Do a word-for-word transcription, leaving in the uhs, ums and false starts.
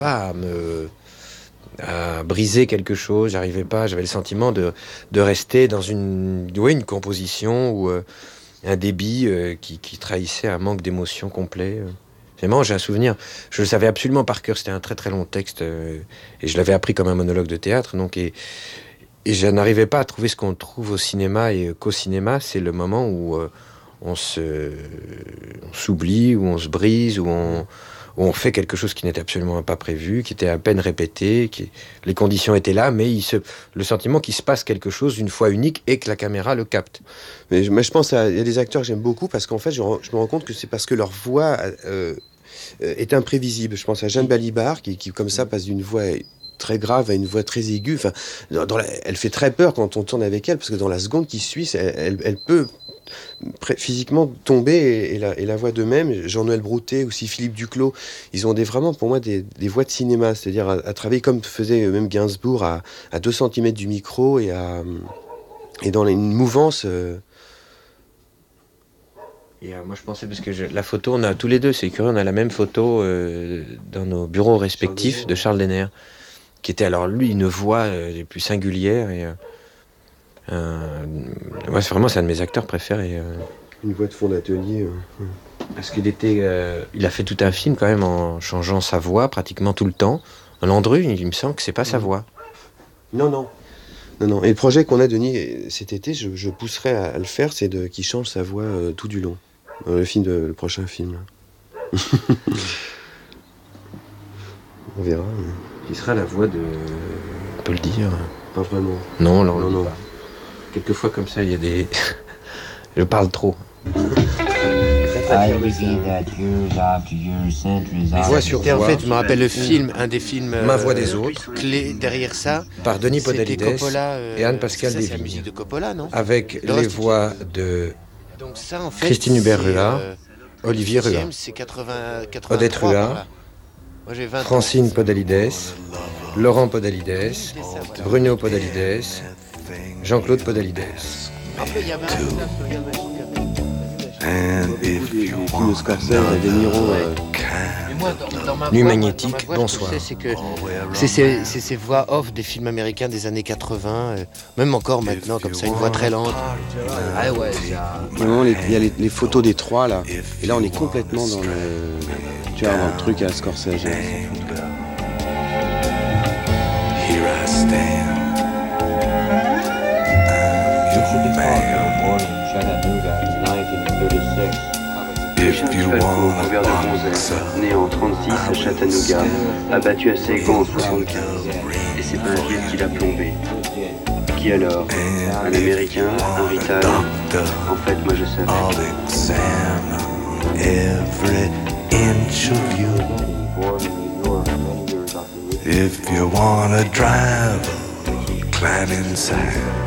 pas à me à briser quelque chose, j'arrivais pas, j'avais le sentiment de, de rester dans une, ouais, une composition ou euh, un débit euh, qui, qui trahissait un manque d'émotion complet. Euh. Vraiment, j'ai un souvenir, je le savais absolument par cœur, c'était un très très long texte euh, et je l'avais appris comme un monologue de théâtre, donc et, et je n'arrivais pas à trouver ce qu'on trouve au cinéma et qu'au cinéma, c'est le moment où euh, on se, on s'oublie, où on se brise, où on où on fait quelque chose qui n'était absolument pas prévu, qui était à peine répété, qui, les conditions étaient là, mais il se, le sentiment qu'il se passe quelque chose une fois unique et que la caméra le capte. Mais, mais je pense qu'il y a des acteurs que j'aime beaucoup parce qu'en fait, je, je me rends compte que c'est parce que leur voix euh, est imprévisible. Je pense à Jeanne Balibar qui, qui comme ça, passe d'une voix très grave à une voix très aiguë. Enfin, dans, dans la, elle fait très peur quand on tourne avec elle parce que dans la seconde qui suit, elle, elle, elle peut physiquement tomber et, et, la, et la voix d'eux-mêmes. Jean-Noël Broutet, aussi Philippe Duclos, ils ont des, vraiment pour moi des, des voix de cinéma, c'est-à-dire à, à travailler comme faisait même Gainsbourg à, à deux centimètres du micro et, à, et dans une mouvance. Euh... Et euh, moi je pensais, parce que je, la photo, on a tous les deux, c'est curieux, on a la même photo euh, dans nos bureaux respectifs Charles de Charles Denner, qui était alors lui une voix euh, les plus singulières et euh, Euh, ouais, c'est vraiment c'est un de mes acteurs préférés. Euh. Une voix de fond d'atelier. Euh. Parce qu'il était, euh, il a fait tout un film quand même en changeant sa voix pratiquement tout le temps. Landru, il me semble que c'est pas sa voix. Non, non, non, non. Et le projet qu'on a Denis cet été, je, je pousserai à, à le faire, c'est de qu'il change sa voix euh, tout du long. Euh, le film, de, le prochain film. On verra. Mais... Qui sera la voix de, on peut le dire. Pas vraiment. Non, là, on non, le dit non. pas. Quelquefois comme ça, il y a des... Je parle trop. Les voix sur voix. En fait, je me rappelle le film, un des films Ma voix des autres, clés derrière ça, par Denis Podalides euh, et Anne-Pascale Desvigne. C'est la Desvignes, musique de Coppola, non? avec le les voix de Donc ça, en fait, Christine Hubert-Ruat, euh, Olivier Ruat, c'est quatre-vingts, Odette Ruat, voilà. Francine Podalides, Laurent Podalides, Bruno Podalides, Jean-Claude Podalides. Après, il y avait Les films de Scorsese et De Niro. Euh... Moi, dans, dans ma Nuit voix, magnétique, dans ma voix, bonsoir. Je sais, c'est que c'est ces, c'est ces voix off des films américains des années quatre-vingts, euh, même encore maintenant, comme ça, une voix très lente. Ah ouais, Vraiment, les, il y a les, les photos des trois là, et là on est complètement dans le, tu vois, dans le truc à Scorsese. Here I stand. I'm your man. If you want a boxer, né en trente-six à Chattanooga, abattu à Saigon en soixante-quinze. Et c'est pas un juif qui l'a plombé. Qui alors? Un Américain? Un rital? En fait, moi je savais. I'll examine every inch of you. If you wanna drive, climb inside.